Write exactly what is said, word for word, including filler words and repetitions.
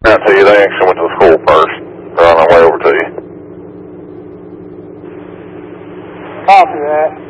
Out to you, they actually went to the school first. They're on their way over to you. Copy that.